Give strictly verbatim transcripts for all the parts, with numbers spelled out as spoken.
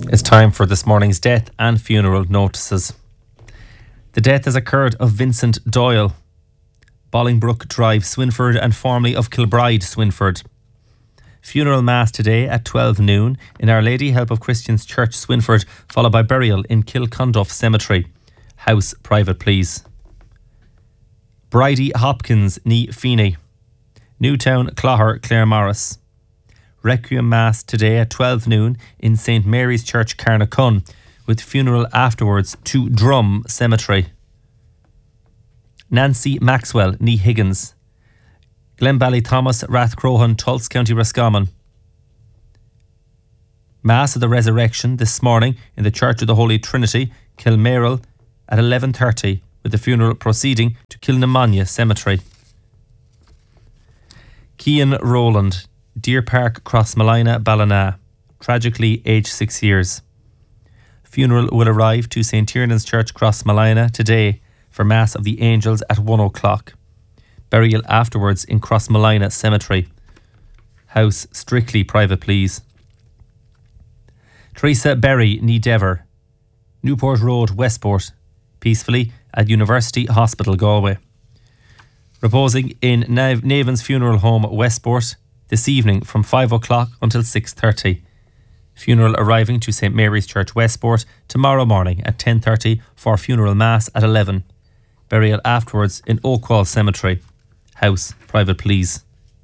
It's time for this morning's death and funeral notices. The death has occurred of Vincent Doyle, Bolingbroke Drive, Swinford, and formerly of Kilbride, Swinford. Funeral mass today at twelve noon in Our Lady Help of Christians Church, Swinford, followed by burial in Kilconduff Cemetery. House private, please. Bridie Hopkins, ní Feeney. Newtown Clogher, Claremorris. Requiem Mass today at twelve noon in Saint Mary's Church, Carnacun, with funeral afterwards to Drum Cemetery. Nancy Maxwell, ní Higgins. Glenbally Thomas, Rathcrohan, Tulse, County Roscommon. Mass of the Resurrection this morning in the Church of the Holy Trinity, Kilmeril, at eleven thirty, with the funeral proceeding to Kilnamanagh Cemetery. Cian Rowland, Deer Park, Crossmolina, Ballina, tragically aged six years. Funeral will arrive to Saint Tiernan's Church, Crossmolina, today for Mass of the Angels at one o'clock. Burial afterwards in Crossmolina Cemetery. House strictly private, please. Teresa Berry, ní Dever. Newport Road, Westport, peacefully at University Hospital, Galway. Reposing in Nav- Navan's Funeral Home, Westport, this evening from five o'clock until six thirty. Funeral arriving to Saint Mary's Church, Westport, tomorrow morning at ten thirty for funeral mass at eleven. Burial afterwards in Oakwall Cemetery. House private, please.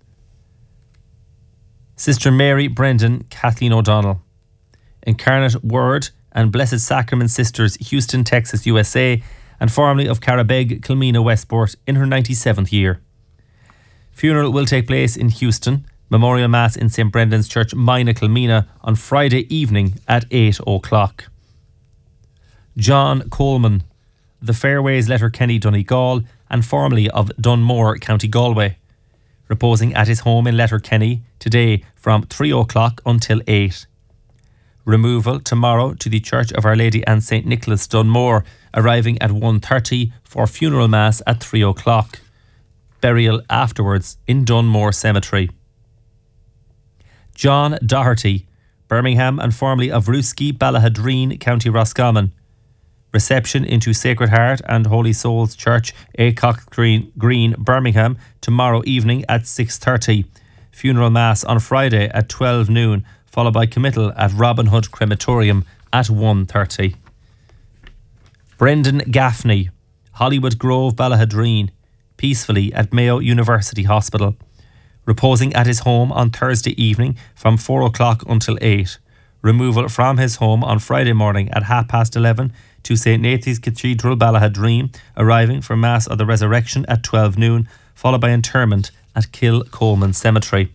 Sister Mary Brendan, Kathleen O'Donnell. Incarnate Word and Blessed Sacrament Sisters, Houston, Texas, U S A, and formerly of Carabeg, Kilmena, Westport, in her ninety-seventh year. Funeral will take place in Houston. Memorial Mass in Saint Brendan's Church, Mina, Kilmena, on Friday evening at eight o'clock. John Coleman, The Fairways, Letterkenny, Donegal, and formerly of Dunmore, County Galway, reposing at his home in Letterkenny today from three o'clock until eight. Removal tomorrow to the Church of Our Lady and Saint Nicholas, Dunmore, arriving at one thirty for funeral mass at three o'clock. Burial afterwards in Dunmore Cemetery. John Doherty, Birmingham, and formerly of Ruski, Ballahadreen, County Roscommon. Reception into Sacred Heart and Holy Souls Church, Acock Green, Green, Birmingham, tomorrow evening at six thirty. Funeral Mass on Friday at twelve noon, followed by committal at Robin Hood Crematorium at one thirty. Brendan Gaffney, Hollywood Grove, Ballahadreen, peacefully at Mayo University Hospital. Reposing at his home on Thursday evening from four o'clock until eight. Removal from his home on Friday morning at half past eleven to Saint Nathan's Cathedral, Ballahadreen, arriving for Mass of the Resurrection at twelve noon, followed by interment at Kilcolman Cemetery.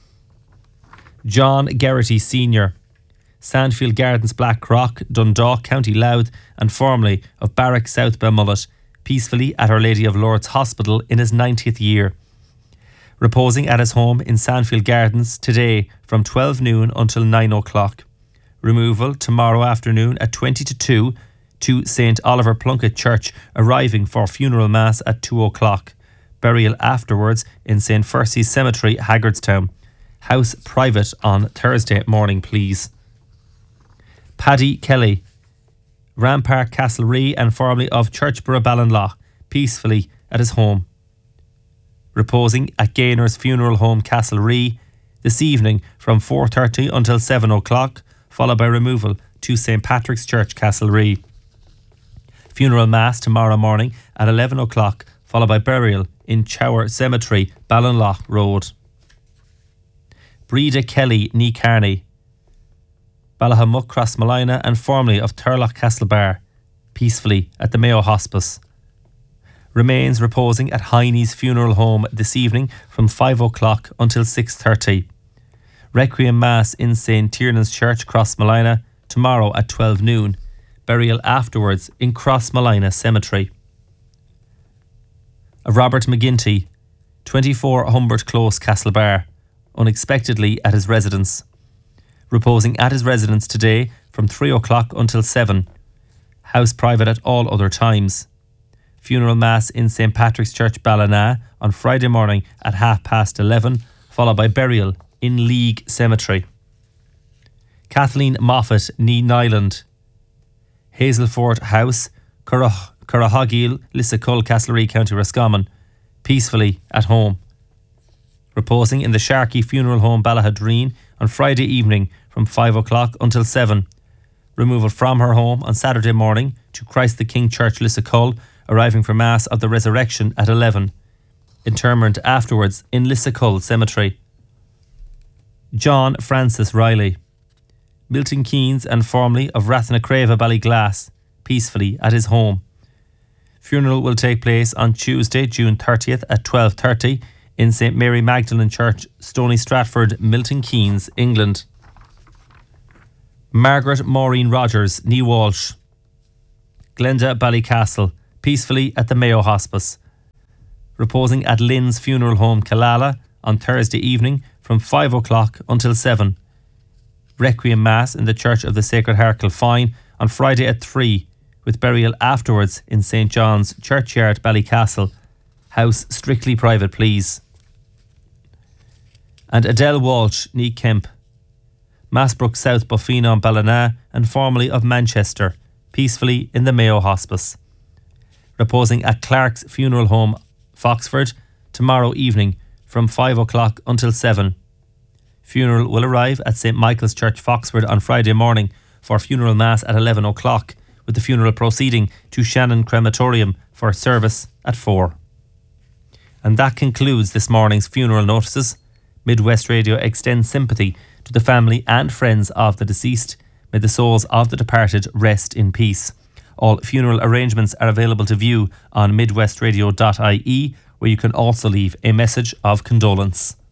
John Geraghty Senior, Sandfield Gardens, Blackrock, Dundalk, County Louth, and formerly of Barrack, South Belmullet, peacefully at Our Lady of Lourdes Hospital in his ninetieth year. Reposing at his home in Sandfield Gardens today from twelve noon until nine o'clock. Removal tomorrow afternoon at twenty to two to Saint Oliver Plunkett Church, arriving for funeral mass at two o'clock. Burial afterwards in Saint Fercy's Cemetery, Haggardstown. House private on Thursday morning, please. Paddy Kelly, Rampart, Castlerea, and formerly of Churchborough, Ballinlough, peacefully at his home. Reposing at Gaynor's Funeral Home, Castlerea, this evening from four thirty until seven o'clock, followed by removal to Saint Patrick's Church, Castlerea. Funeral Mass tomorrow morning at eleven o'clock, followed by burial in Chower Cemetery, Ballinlough Road. Breda Kelly, ní Carney, Ballahamuck, Crossmolina, and formerly of Turlock, Castlebar, peacefully at the Mayo Hospice. Remains reposing at Heine's Funeral Home this evening from five o'clock until six thirty. Requiem Mass in Saint Tiernan's Church, Crossmolina, tomorrow at twelve noon. Burial afterwards in Crossmolina Cemetery. Robert McGinty, twenty-four Humbert Close, Castlebar, unexpectedly at his residence. Reposing at his residence today from three o'clock until seven. House private at all other times. Funeral Mass in Saint Patrick's Church, Ballina, on Friday morning at half past eleven, followed by burial in League Cemetery. Kathleen Moffat, Ní Nyland. Hazelford House, Currahogil, Lissacull, Castlereagh, County Roscommon, peacefully at home. Reposing in the Sharkey Funeral Home, Ballahadreen, on Friday evening from five o'clock until seven. Removal from her home on Saturday morning to Christ the King Church, Lissacull, arriving for Mass of the Resurrection at eleven. Interment afterwards in Lissacull Cemetery. John Francis Riley. Milton Keynes and formerly of Rathnacreva, Ballyglass, peacefully at his home. Funeral will take place on Tuesday, June thirtieth at twelve thirty in Saint Mary Magdalene Church, Stony Stratford, Milton Keynes, England. Margaret Maureen Rogers, Ní Walsh. Glenda Ballycastle, peacefully at the Mayo Hospice. Reposing at Lynn's Funeral Home, Killala, on Thursday evening from five o'clock until seven. Requiem Mass in the Church of the Sacred Heart, Kilfine, on Friday at three, with burial afterwards in Saint John's Churchyard, Ballycastle. House strictly private, please. And Adele Walsh, Ní Kemp. Massbrook South, Buffina, Ballina, and formerly of Manchester, peacefully in the Mayo Hospice. Reposing at Clark's Funeral Home, Foxford, tomorrow evening from five o'clock until seven. Funeral will arrive at Saint Michael's Church, Foxford, on Friday morning for funeral mass at eleven o'clock, with the funeral proceeding to Shannon Crematorium for service at four. And that concludes this morning's funeral notices. Midwest Radio extends sympathy to the family and friends of the deceased. May the souls of the departed rest in peace. All funeral arrangements are available to view on midwestradio dot I E, where you can also leave a message of condolence.